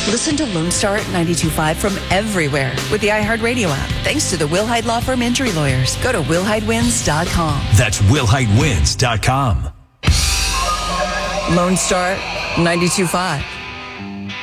Listen to Lone Star at 92.5 from everywhere with the iHeartRadio app. Thanks to the Will Hyde Law Firm Injury Lawyers. Go to willhydewins.com. That's willhydewins.com. Lone Star 92.5.